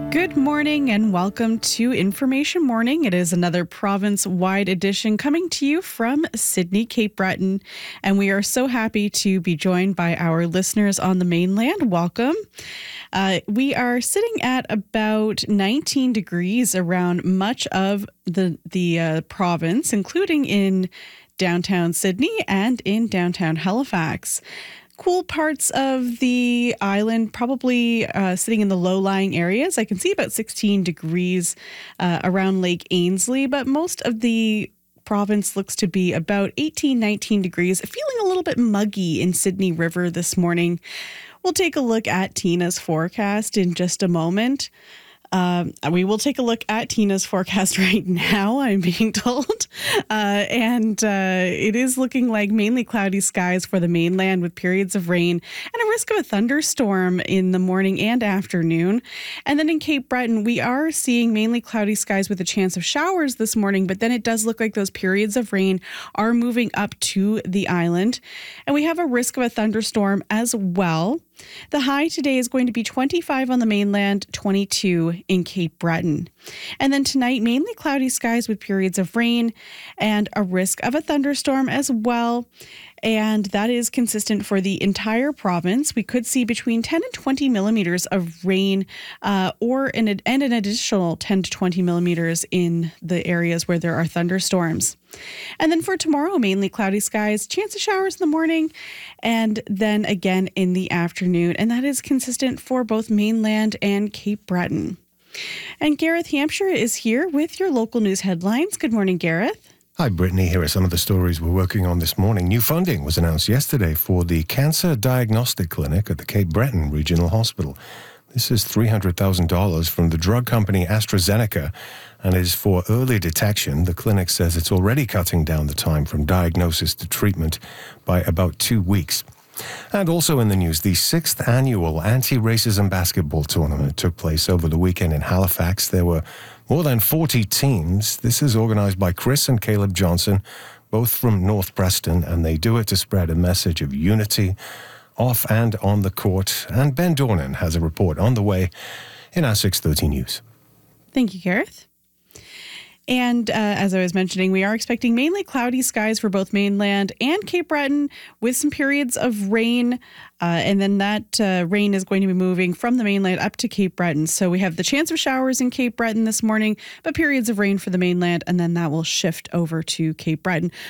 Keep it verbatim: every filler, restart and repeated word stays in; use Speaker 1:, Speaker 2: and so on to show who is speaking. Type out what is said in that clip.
Speaker 1: Good morning and welcome to Information Morning. It is another province-wide edition coming to you from Sydney, Cape Breton. And we are so happy to be joined by our listeners on the mainland. Welcome. Uh, we are sitting at about nineteen degrees around much of the, the uh, province, including in downtown Sydney and in downtown Halifax. Cool parts of the island, probably uh, sitting in the low-lying areas. I can see about sixteen degrees uh, around Lake Ainslie, but most of the province looks to be about eighteen, nineteen degrees, feeling a little bit muggy in Sydney River this morning. We'll take a look at Tina's forecast in just a moment. Um, we will take a look at Tina's forecast right now, I'm being told. Uh, and uh, it is looking like mainly cloudy skies for the mainland with periods of rain and a risk of a thunderstorm in the morning and afternoon. And then in Cape Breton, we are seeing mainly cloudy skies with a chance of showers this morning, but then it does look like those periods of rain are moving up to the island. And we have a risk of a thunderstorm as well. The high today is going to be twenty-five on the mainland, twenty-two in Cape Breton. And then tonight, mainly cloudy skies with periods of rain and a risk of a thunderstorm as well. And that is consistent for the entire province. We could see between ten and twenty millimeters of rain uh, or an, and an additional ten to twenty millimeters in the areas where there are thunderstorms. And then for tomorrow, mainly cloudy skies, chance of showers in the morning, and then again in the afternoon. And that is consistent for both mainland and Cape Breton. And Gareth Hampshire is here with your local news headlines. Good morning, Gareth.
Speaker 2: Hi, Brittany. Here are some of the stories we're working on this morning. New funding was announced yesterday for the Cancer Diagnostic Clinic at the Cape Breton Regional Hospital. This is three hundred thousand dollars from the drug company AstraZeneca and is for early detection. The clinic says it's already cutting down the time from diagnosis to treatment by about two weeks. And also in the news, the sixth annual anti-racism basketball tournament took place over the weekend in Halifax. There were more than forty teams. This is organized by Chris and Caleb Johnson, both from North Preston, and they do it to spread a message of unity off and on the court. And Ben Dornan has a report on the way in our six thirty News.
Speaker 1: Thank you, Gareth. And uh, as I was mentioning, we are expecting mainly cloudy skies for both mainland and Cape Breton with some periods of rain. Uh, and then that uh, rain is going to be moving from the mainland up to Cape Breton. So we have the chance of showers in Cape Breton this morning, but periods of rain for the mainland, and then that will shift over to Cape Breton.